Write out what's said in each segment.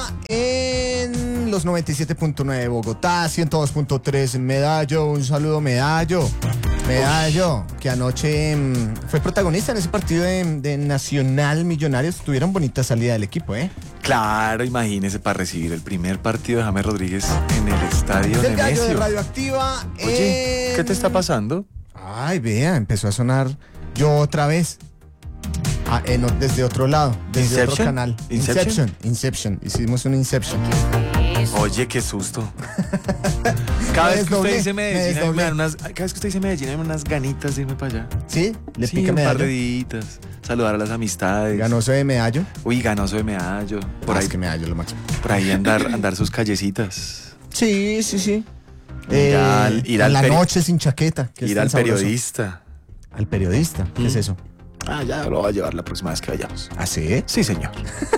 en los 97.9 Bogotá, 102.3 Medallo. Un saludo, Medallo. Medallo, que anoche fue protagonista en ese partido de Nacional Millonarios. Tuvieron bonita salida del equipo, ¿eh? Claro, imagínese para recibir el primer partido de James Rodríguez en el estadio Del Gallo de Nemesio. Radioactiva. Oye, ¿qué te está pasando? Ay, vea, empezó a sonar yo otra vez. No, desde otro lado, desde otro canal. Inception. Hicimos un Inception. Oye, qué susto. Cada vez que usted dice Medellín, me dan unas ganitas de irme para allá. ¿Sí? ¿Le Sí, pica un par Medallo? de días. Saludar a las amistades. Ganoso de Medallo. Uy, ganoso de Medallo. Por ahí, Es que Medallo lo máximo. por ahí andar sus callecitas. Sí. Ir a al la peri- noche sin chaqueta. Que es Ir tan al sabroso. periodista. ¿Al periodista? ¿Qué es eso? Ya lo voy a llevar la próxima vez que vayamos. ¿Ah, sí? Sí, señor.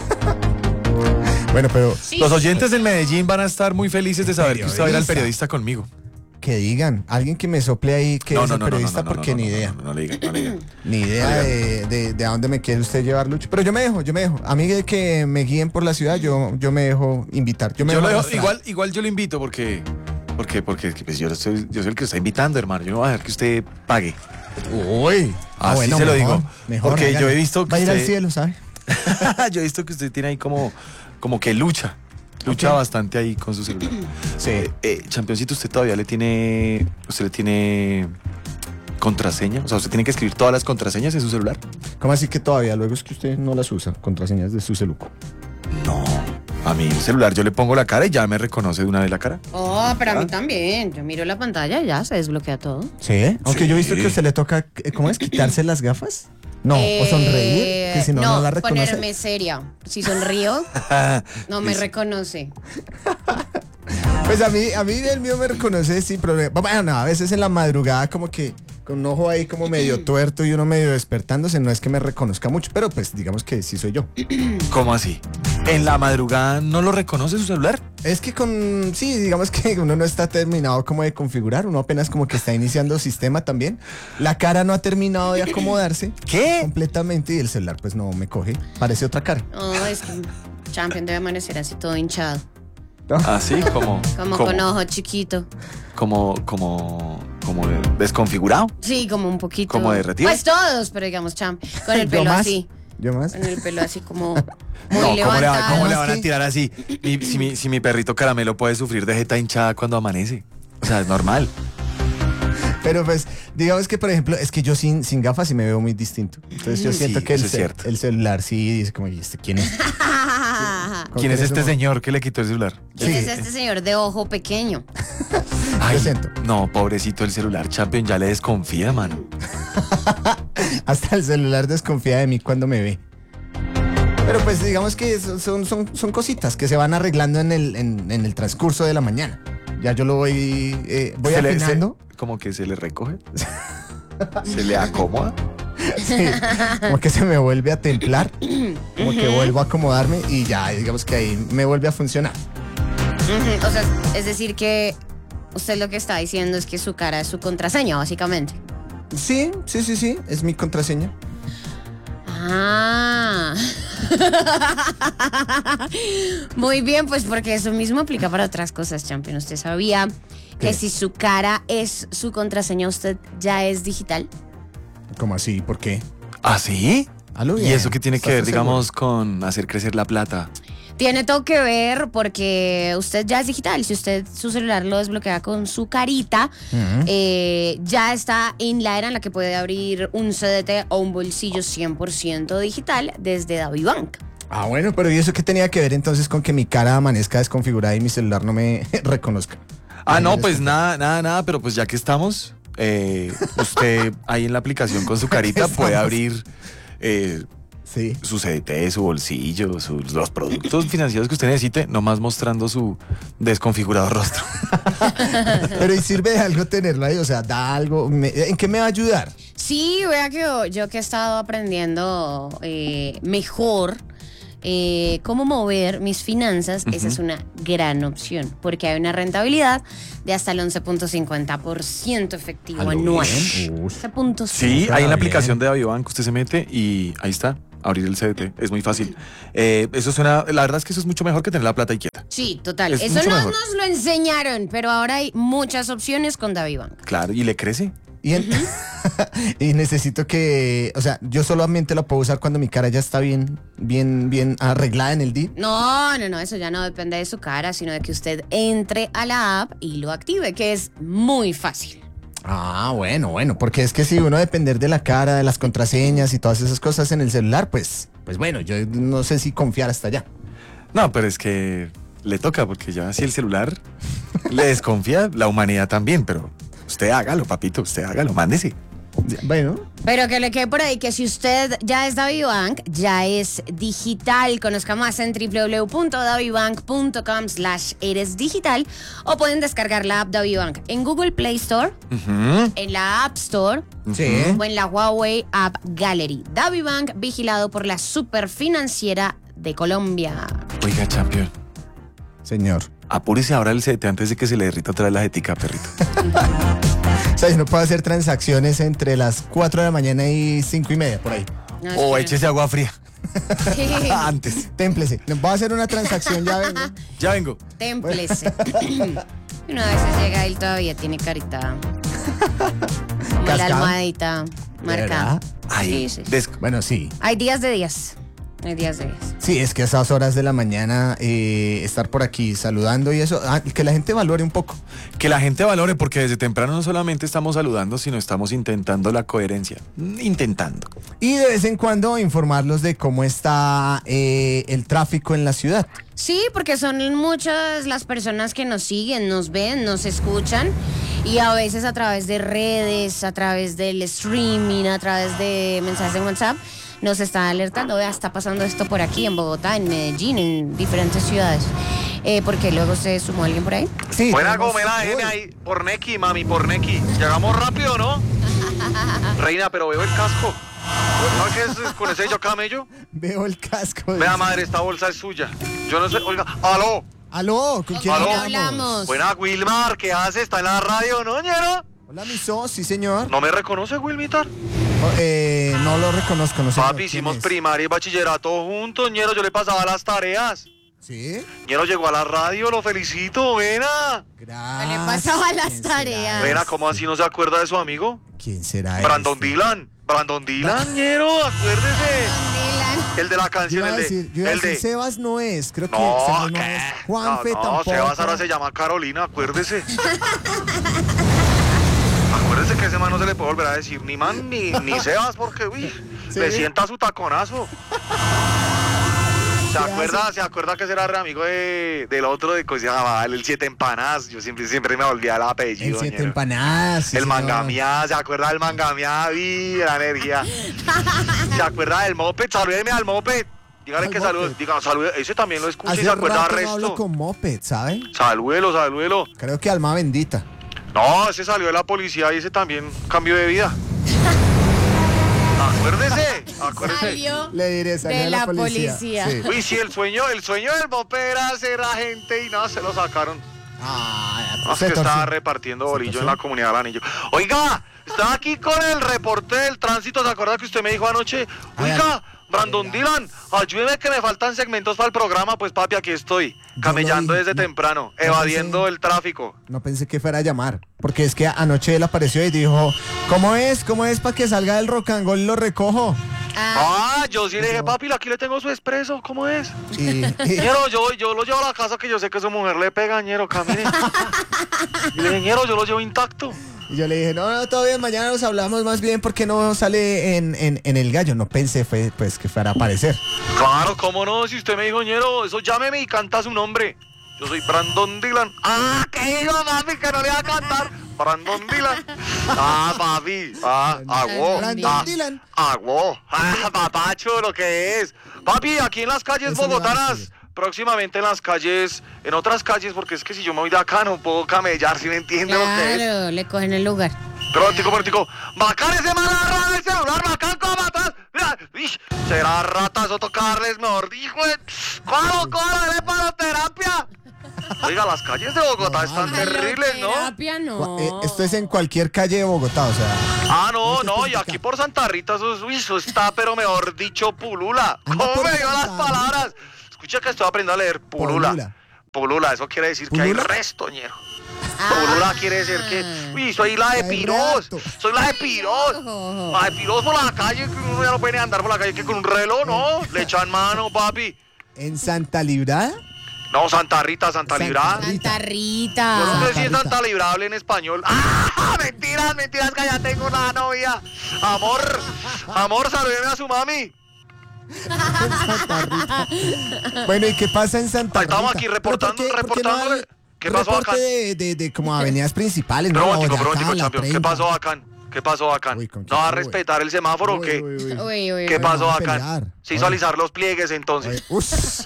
Bueno, pero Los oyentes del Medellín van a estar muy felices de saber que usted va a ir al Periodista. periodista conmigo. que digan, alguien que me sople ahí que es el periodista, porque ni idea. No le digan. Ni idea de a dónde me quiere usted llevar, Lucho. Pero yo me dejo. A mí de que me guíen por la ciudad, yo me dejo invitar. Yo Lo dejo, arrastrar. igual yo lo invito porque pues yo soy el que lo está invitando, hermano. Yo no voy a dejar que usted pague. Uy. Así se lo digo. Porque hágale. yo he visto que va a ir al usted- cielo, ¿sabe? Yo he visto que usted tiene ahí como que lucha bastante ahí con su celular. Sí. Championcito, usted le tiene contraseña, o sea, usted tiene que escribir todas las contraseñas en su celular. ¿Cómo así que todavía? Luego es que usted no las usa, contraseñas de su celuco. No, a mi celular yo le pongo la cara y ya me reconoce de una vez la cara. Oh, pero a mí también. Yo miro la pantalla y ya se desbloquea todo. ¿Sí? Aunque yo he visto Sí. que a usted le toca, ¿cómo es? ¿Quitarse las gafas? No, o sonreír, que si no la reconoce. Ponerme seria. Si sonrío, no me reconoce. Pues a mí el mío me reconoce sin problema. Bueno, a veces en la madrugada como que con un ojo ahí como medio tuerto y uno medio despertándose, no es que me reconozca mucho, pero pues digamos que sí soy yo. ¿Cómo así? ¿En la madrugada no lo reconoce su celular? Es que sí, digamos que uno no está terminado como de configurar, uno apenas como que está iniciando sistema también. La cara no ha terminado de acomodarse. ¿Qué? Completamente, y el celular pues no me coge, parece otra cara. Oh, es que Champion debe amanecer así todo hinchado. Así como Con ojo chiquito. como desconfigurado. Sí, como un poquito. ¿Como derretido? Pues todos, pero digamos Champion. Con el ¿Yo pelo más? así. ¿Yo más? Con el pelo así como No, muy ¿cómo levantado. le van a ¿Qué? tirar así? Si mi perrito Caramelo puede sufrir de jeta hinchada cuando amanece. O sea, es normal. Pero pues, digamos que por ejemplo, es que yo sin gafas sí me veo muy distinto. Entonces yo siento Sí, que eso es cierto. el celular sí dice como, ¿y este quién es? ¿Quién es este señor? señor que le quitó el celular? ¿Quién es este señor de ojo pequeño? Yo siento. No, pobrecito el celular, Champion ya le desconfía, mano. Hasta el celular desconfía de mí cuando me ve. Pero pues digamos que son cositas que se van arreglando en el transcurso de la mañana. Ya yo lo voy afinando. Como que se le recoge. Se le acomoda. Sí, como que se me vuelve a templar. Como que vuelvo a acomodarme y ya, digamos que ahí me vuelve a funcionar. Ujú, o sea, es decir que usted lo que está diciendo es que su cara es su contraseña, básicamente. Sí, es mi contraseña. Ah. Muy bien, pues porque eso mismo aplica para otras cosas, Champion. ¿Usted sabía que ¿Qué? si su cara es su contraseña, usted ya es digital? ¿Cómo así? ¿Por qué? ¿Ah, sí? Aló, ¿Y bien. eso qué tiene que ver, ¿Estás digamos, con hacer crecer la plata? Tiene todo que ver porque usted ya es digital. Si usted su celular lo desbloquea con su carita, ya está en la era en la que puede abrir un CDT o un bolsillo 100% digital desde DaviBank. Ah, bueno, pero ¿y eso qué tenía que ver entonces con que mi cara amanezca desconfigurada y mi celular no me reconozca? Ah, no, pues nada, pero pues ya que estamos, usted ahí en la aplicación con su carita puede abrir Sí. su CDT, su bolsillo, los productos financieros que usted necesite, nomás mostrando su desconfigurado rostro. Pero ¿y sirve de algo tenerlo ahí? O sea, da algo. ¿En qué me va a ayudar? Sí, vea que yo que he estado aprendiendo mejor cómo mover mis finanzas, esa es una gran opción, porque hay una rentabilidad de hasta el 11.50% efectivo ¿A lo anual. bien? Uf. 11.5. Sí, Suena ahí en la bien. aplicación de DaviBank usted se mete y ahí está. abrir el CDT, es muy fácil. Eso suena, la verdad es que eso es mucho mejor que tener la plata ahí quieta. Sí, total. Es Eso mucho no mejor. nos lo enseñaron, pero ahora hay muchas opciones con DaviVank. Claro, y le crece. Y, y necesito que, o sea, yo solamente lo puedo usar cuando mi cara ya está bien arreglada en el DID. No, eso ya no depende de su cara, sino de que usted entre a la app y lo active, que es muy fácil. Ah, bueno, porque es que si uno depender de la cara, de las contraseñas y todas esas cosas en el celular, pues bueno, yo no sé si confiar hasta allá. No, pero es que le toca, porque ya si el celular le desconfía, la humanidad también, pero usted hágalo, papito, usted hágalo, mándese. Bueno. Pero que le quede por ahí que si usted ya es DaviVank, ya es digital. Conozca más en www.davivank.com/eresdigital o pueden descargar la app DaviVank en Google Play Store, en la App Store Sí. o en la Huawei App Gallery. DaviVank, vigilado por la Superfinanciera de Colombia. Oiga, champion, Señor. apúrese ahora el CDT antes de que se le derrita otra vez la jetica, perrito. O sea, yo no puedo hacer transacciones entre las 4 de la mañana y 5:30, por ahí. No, O espera. échese agua fría antes. Témplese. Voy a hacer una transacción, ya vengo. Ya vengo. Témplese. Una vez llega y él todavía tiene carita. Como la ¿Cascada? almohadita marcada. ¿Verdad? Ay, Sí. Bueno, sí. Hay días de días. Hay días de días. Sí, es que a esas horas de la mañana estar por aquí saludando y eso, que la gente valore un poco. Que la gente valore, porque desde temprano no solamente estamos saludando, sino estamos intentando la coherencia. Intentando. Y de vez en cuando informarlos de cómo está el tráfico en la ciudad. Sí, porque son muchas las personas que nos siguen, nos ven, nos escuchan y a veces a través de redes, a través del streaming, a través de mensajes en WhatsApp, nos están alertando, vea, está pasando esto por aquí, en Bogotá, en Medellín, en diferentes ciudades. Porque luego se sumó alguien por ahí. Sí. Buena tenemos- gomela, Uy, ahí. Por Neki, mami, por Neki. Llegamos rápido, ¿no? Reina, pero veo el casco. ¿No qué es con ese yo camello? Veo el casco. Vea, madre, esta bolsa es suya. Yo no sé, oiga, aló. Aló, ¿con quién ¿Aló? Hablamos. Buena, Wilmar, ¿qué hace? ¿Está en la radio, no, ñero? Hola, mi sí, señor. ¿No me reconoce, Wilmitar? No lo reconozco, no sé. Papi, quién hicimos es. primaria y bachillerato juntos, ñero. Yo le pasaba las tareas. ¿Sí? Ñero llegó a la radio, lo felicito, Vena. Gracias. Le pasaba las ¿Quién será tareas. Vena, ¿cómo así no se acuerda de su amigo? ¿Quién será Brandon este? Dylan. Brandon Dylan, ñero, acuérdese. Dylan. El de la Yo canción, iba a el decir, yo iba a el decir, de... Sebas no es, creo que No, Sebas no ¿qué? es. Juanfe no, tampoco. Sebas ahora se llama Carolina, acuérdese. Acuérdese que ese man no se le puede volver a decir ni man ni Sebas porque, uy, ¿Sí? le sienta su taconazo. ¿Se acuerda que era re amigo del otro de que se llamaba el Siete Empanadas? Yo siempre me olvidaba el apellido. El 7 ñero. empanadas. sí, El señor. mangamia, ¿se acuerda del mangamia? La energía. ¿Se acuerda del moped? Salúdeme al moped. Dígale Al que moped. salude. Diga, salude. Ese también lo escucha y Hace se acuerda rato del no hablo resto. con Moped, ¿sabe? Salúdelo. Creo que alma bendita. No, ese salió de la policía y ese también cambió de vida. Acuérdese. Salió Le diré, salió de de la policía. Sí. Uy, sí, el sueño del moped era ser agente y nada, se lo sacaron. Ah, Es que estaba repartiendo bolillo en la comunidad del Anillo. Oiga, estaba aquí con el reporte del tránsito. ¿Se acuerda que usted me dijo anoche? Oiga, Brandon Dylan, ayúdeme que me faltan segmentos para el programa. Pues papi, aquí estoy, Yo camellando lo vi, desde no, temprano, no evadiendo pensé. el tráfico. No pensé que fuera a llamar, porque es que anoche él apareció y dijo, ¿cómo es para que salga del rock and roll y lo recojo? Ah, Yo sí le dije, papi, aquí le tengo su expreso, ¿cómo es? Y Ñero, yo lo llevo a la casa que yo sé que su mujer le pega, ñero, camine. Y le dije, ñero, yo lo llevo intacto. yo le dije, no, todo bien, mañana nos hablamos más bien porque no sale en el gallo. No pensé pues que fuera a aparecer. Claro, cómo no, si usted me dijo, ñero, eso llámeme y canta su nombre. Yo soy Brandon Dylan. Ah, ¿qué digo, papi? Que no le va a cantar. Brandon Dylan. Ah, papi. Agua. Brandon Dylan. Agua. Papacho, lo que es. Papi, aquí en las calles Eso le va a bogotanas. decir. Próximamente en otras calles, porque es que si yo me voy de acá no puedo camellar, si me entiende lo que es. claro, le cogen el lugar. Prontico. Bacán ese man agarra el celular, bacán como atrás. Mira, ish, será rata eso tocarles, mejor dijo. ¡Cómo, dale paro terapia! Oiga, las calles de Bogotá están terribles, ¿no? Terapia, no. Esto es en cualquier calle de Bogotá, o sea. Ah, no, y aquí por Santa Rita eso está, pero mejor dicho, pulula. Anda ¿Cómo por me dio las Santa palabras? Escucha que estoy aprendiendo a leer pulula. Pulula, eso quiere decir que hay ¿Pulula? resto, ñero. Pulula quiere decir que, uy, soy la de Hay Piros, rato. soy la de Piros. La de Piros por la calle, que uno ya no puede ni andar por la calle, que con un reloj, ¿no? Le echan mano, papi. ¿En Santa Librada? No, Santa Rita, Santa Librada. Santa Yo Rita. no sé si es Rita. Santa Librable en español. ¡Ah! Mentiras, que ya tengo una novia. Amor, salúdeme a su mami. Santa Rita. Bueno, ¿y qué pasa en Santa Ahí Rita? estamos aquí reportando, ¿Pero por qué no hay reportándole. ¿Qué pasó reporte acá? de como avenidas principales, ¿no? Prontico, La Boyacá, la champion. ¿Qué 30. pasó, bacán? ¿Qué pasó, bacán? Uy, ¿con ¿No quién va a fue, respetar el semáforo o Uy, qué? uy, uy. Uy, uy, ¿Qué uy. pasó, vamos a bacán? pelear. Se hizo Oye. alisar los pliegues entonces. Ush.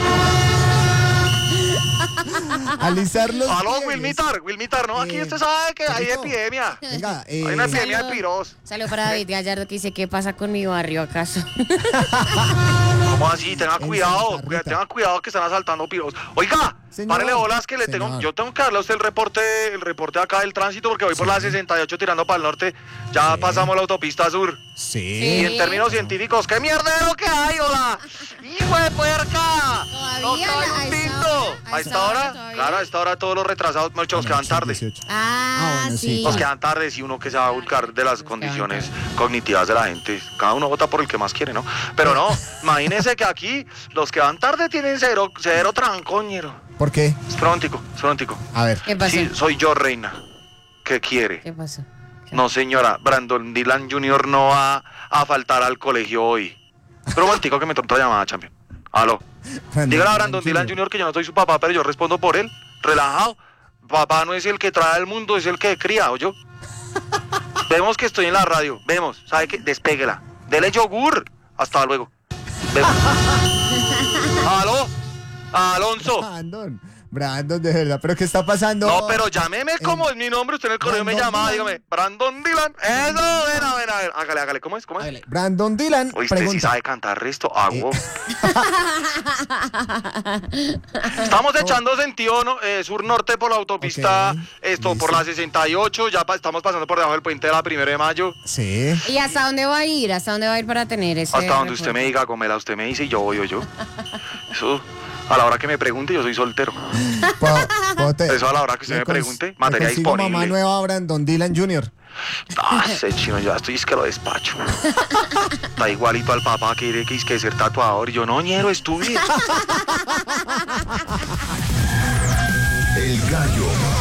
Alisar los Aló, pliegues. Wilmitar, ¿no? Aquí usted sabe que hay Perrito. epidemia. Venga, Hay una epidemia de piros. Saludo para David Gallardo que dice, ¿qué pasa con mi barrio acaso? ¿Cómo así? Tenga En cuidado, Santa Rita. tenga cuidado que están asaltando piros. Oiga, Señor. párele bolas que Señor. yo tengo que darle a usted el reporte acá del tránsito porque voy por la 68 tirando para el norte. Ya Sí. pasamos la autopista sur. Sí. Y en términos científicos, ¿qué mierdero que hay, hola? ¡Hijo de puerca! ¡No Todavía, cae a un esta tinto! hora, ¿A esta hora? todavía. Claro, a esta hora todos los retrasados, muchos que van tarde. 18. Ah, bueno, sí. sí. Los que van tarde, si uno que se va a buscar de las condiciones cognitivas de la gente. Cada uno vota por el que más quiere, ¿no? Pero no, imagínense que aquí los que van tarde tienen cero trancoñero. ¿Por qué? Es prontico. A ver. ¿Qué pasó? Sí, soy yo, reina. ¿Qué quiere? ¿Qué pasó? No, señora, Brandon Dylan Jr. no va a faltar al colegio hoy. Pero un momentico que me tomó otra llamada, champion. Aló. Dígale a Brandon Dylan Jr. que yo no soy su papá, pero yo respondo por él. Relajado. Papá no es el que trae al mundo, es el que cría, ¿oyó? Vemos que estoy en la radio. Vemos. ¿Sabe qué? Despéguela. Dele yogur. Hasta luego. Vemos. Aló. Alonso. Brandon, de verdad, ¿pero qué está pasando? No, pero llámeme como es mi nombre. Usted en el colegio me Brandon llamaba. Dylan. Dígame, Brandon Dylan. Eso, ven a ver. Hágale. ¿Cómo es? Hágale. Brandon Dylan Oíste, si pregunta. sabe cantar resto, hago. Estamos echando sentido sur-norte por la autopista, Ok, por listo. la 68, ya estamos pasando por debajo del puente de la 1 de mayo. Sí. ¿Y hasta dónde va a ir? ¿Hasta dónde va a ir para tener ese Hasta donde usted reporte? me diga, Gomela, usted me dice y yo voy o yo. Eso, a la hora que me pregunte, yo soy soltero. Eso a la hora que usted me pregunte, materia consigo mamá disponible. nueva a Brandon Dylan Jr. Ah, ese chino, ya estoy, es que lo despacho. Está igualito al papá que quiere que ser tatuador. Y yo, no, ñero, estudie. El gallo